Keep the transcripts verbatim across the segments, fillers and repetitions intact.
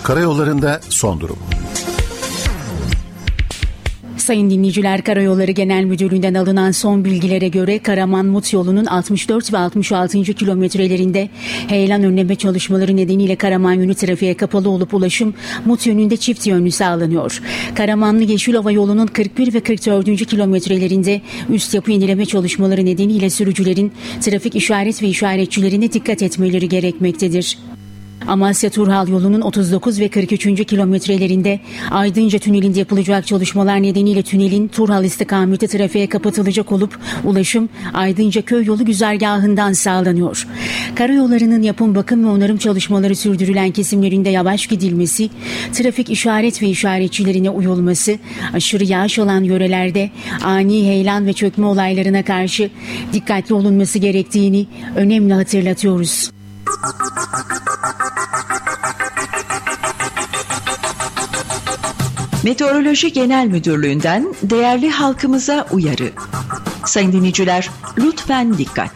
Karayollarında son durum. Sayın dinleyiciler, Karayolları Genel Müdürlüğü'nden alınan son bilgilere göre Karaman-Mut yolunun altmış dört ve altmış altıncı kilometrelerinde heyelan önleme çalışmaları nedeniyle Karaman yönü trafiğe kapalı olup ulaşım Mut yönünde çift yönlü sağlanıyor. Karamanlı-Yeşilova yolunun kırk bir ve kırk dördüncü kilometrelerinde üst yapı yenileme çalışmaları nedeniyle sürücülerin trafik işaret ve işaretçilerine dikkat etmeleri gerekmektedir. Amasya-Turhal yolunun otuz dokuz ve kırk üçüncü kilometrelerinde Aydınca Tüneli'nde yapılacak çalışmalar nedeniyle tünelin Turhal istikameti trafiğe kapatılacak olup ulaşım Aydınca Köy yolu güzergahından sağlanıyor. Karayollarının yapım, bakım ve onarım çalışmaları sürdürülen kesimlerinde yavaş gidilmesi, trafik işaret ve işaretçilerine uyulması, aşırı yağış alan yörelerde ani heyelan ve çökme olaylarına karşı dikkatli olunması gerektiğini önemli hatırlatıyoruz. Meteoroloji Genel Müdürlüğü'nden değerli halkımıza uyarı. Sayın dinleyiciler, lütfen dikkat.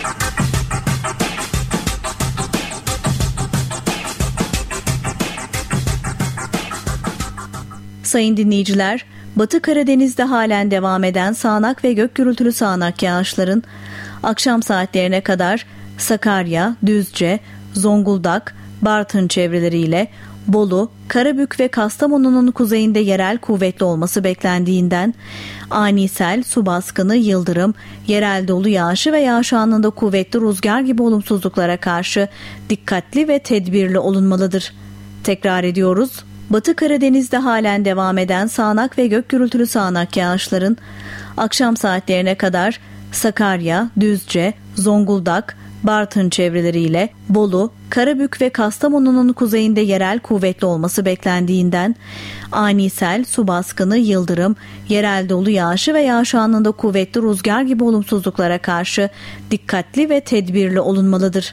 Sayın dinleyiciler, Batı Karadeniz'de halen devam eden sağanak ve gök gürültülü sağanak yağışların akşam saatlerine kadar Sakarya, Düzce, Zonguldak, Bartın çevreleriyle Bolu, Karabük ve Kastamonu'nun kuzeyinde yerel kuvvetli olması beklendiğinden ani sel, su baskını, yıldırım, yerel dolu yağışı ve yağış anında kuvvetli rüzgar gibi olumsuzluklara karşı dikkatli ve tedbirli olunmalıdır. Tekrar ediyoruz. Batı Karadeniz'de halen devam eden sağanak ve gök gürültülü sağanak yağışların akşam saatlerine kadar Sakarya, Düzce, Zonguldak, Bartın çevreleriyle Bolu, Karabük ve Kastamonu'nun kuzeyinde yerel kuvvetli olması beklendiğinden ani sel, su baskını, yıldırım, yerel dolu yağışı ve yağış anında kuvvetli rüzgar gibi olumsuzluklara karşı dikkatli ve tedbirli olunmalıdır.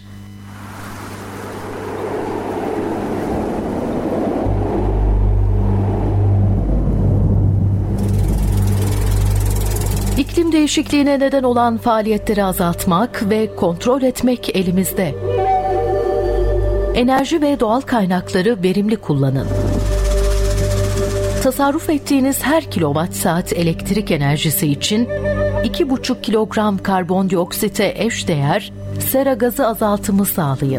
İklim değişikliğine neden olan faaliyetleri azaltmak ve kontrol etmek elimizde. Enerji ve doğal kaynakları verimli kullanın. Tasarruf ettiğiniz her kilowatt saat elektrik enerjisi için iki buçuk kilogram karbondioksite eşdeğer sera gazı azaltımı sağlayın.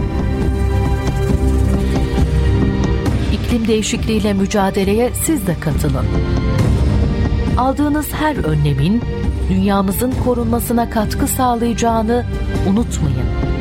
İklim değişikliğiyle mücadeleye siz de katılın. Aldığınız her önlemin dünyamızın korunmasına katkı sağlayacağını unutmayın.